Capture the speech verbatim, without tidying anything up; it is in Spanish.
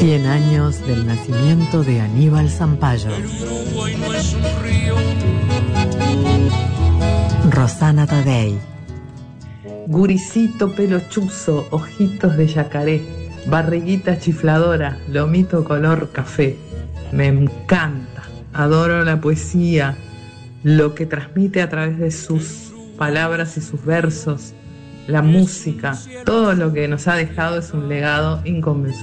cien años del nacimiento de Aníbal Zampayo. El Uruguay no es un río. Rosana Tadei. Guricito pelo chuzo, ojitos de yacaré, barriguita chifladora, lomito color café. Me encanta, adoro la poesía, lo que transmite a través de sus palabras y sus versos, la música, todo lo que nos ha dejado es un legado inconmensurable.